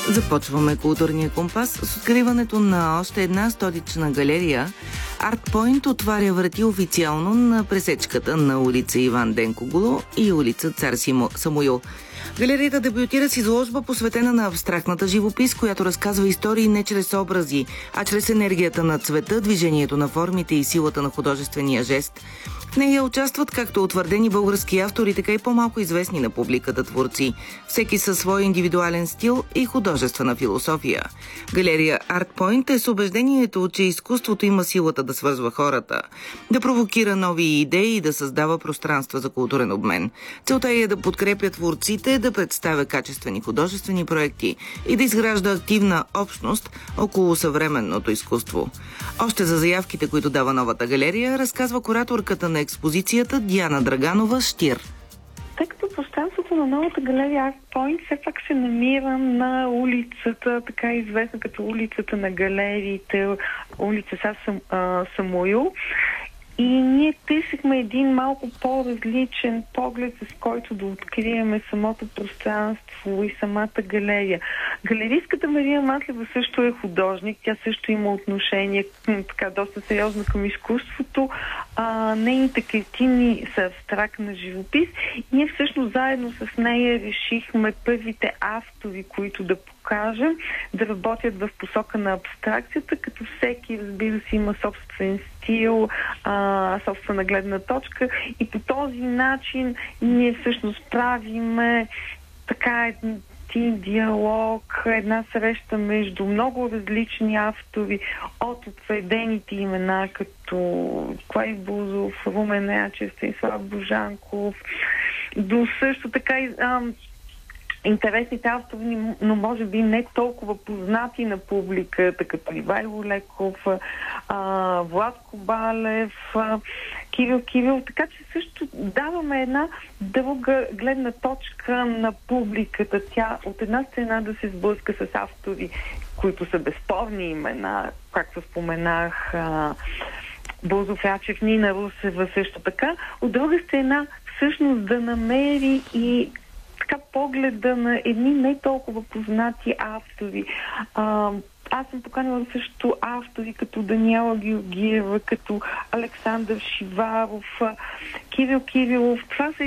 Започваме културния компас с откриването на още една столична галерия. Артпойнт отваря врати официално на пресечката на улица Иван Денкоглу и улица Цар Самуил. Галерията дебютира с изложба, посветена на абстрактната живопис, която разказва истории не чрез образи, а чрез енергията на цвета, движението на формите и силата на художествения жест. В нея участват както утвърдени български автори, така и по-малко известни на публиката творци, всеки със свой индивидуален стил и художествена философия. Галерия Артпойнт е с убеждението, че изкуството има силата да свързва хората, да провокира нови идеи и да създава пространства за културен обмен. Целта е да подкрепя творците, да представя качествени художествени проекти и да изгражда активна общност около съвременното изкуство. Още за заявките, които дава новата галерия, разказва кураторката на експозицията Диана Драганова Штир. Тъй като пространството на новата галерия Артпойнт все пак се намира на улицата, така известна като улицата на галериите, улица Самуил. И ние търсихме един малко по-различен поглед, с който да открием самото пространство и самата галерия. Галеристката Мария Маслева също е художник, тя също има отношение така доста сериозно към изкуството. Нейните картини са абстрактна живопис и ние всъщност заедно с нея решихме първите автори, които да покажем, да работят в посока на абстракцията, като всеки, разбира се, има собствен стил, собствена гледна точка и по този начин ние всъщност правиме така един диалог, една среща между много различни автори от утвърдените имена, като Клай Бузов, Румен Ячев, Станислав Божанков, до също така и интересните автори, но може би не толкова познати на публиката, като Ивайло Леков, Владко Балев, Кирил Кирил. Така че също даваме една друга гледна точка на публиката. Тя от една страна да се сблъска с автори, които са безспорни имена, както споменах, Бузов, Ячев, Нина Русева също така. От друга страна всъщност да намери и погледа на едни не толкова познати автори. Аз съм поканила също автори като Даниела Георгиева, като Александър Шиваров, Кирил Кирилов. Това са